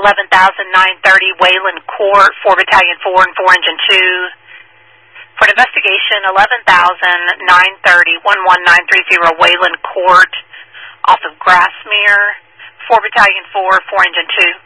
11,930 Wayland Court, 4 Battalion 4 and 4 Engine 2. For an investigation, 11,930 11930 Wayland Court, off of Grassmere, 4 Battalion 4, 4 Engine 2.